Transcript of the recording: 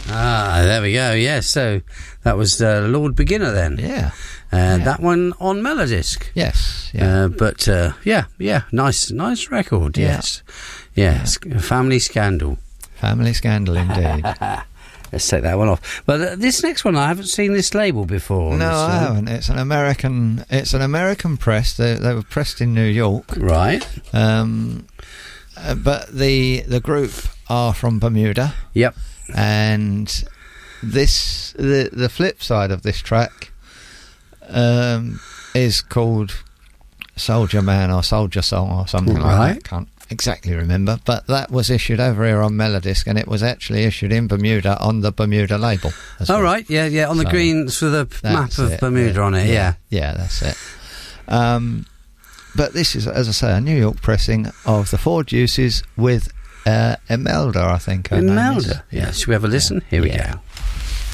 There we go. Yeah, so that was Lord Beginner then. Yeah. That one on Melodisc. Yes. Yeah. Nice record. Yes. Yes. Family Scandal. Family Scandal, indeed. Let's take that one off. But this next one, I haven't seen this label before. No, I haven't. It's an American press. They were pressed in New York. Right. But the group are from Bermuda. Yep. And the flip side of this track is called Soldier Man or Soldier Song or something like that. Can't exactly remember, but that was issued over here on Melodisc, and it was actually issued in Bermuda on the Bermuda label. Oh, right, yeah, on the green for the map of Bermuda on it, yeah. Yeah, that's it. But this is, as I say, a New York pressing of the Four Deuces with Imelda, I think. Imelda, yeah. Should we have a listen? Here we go.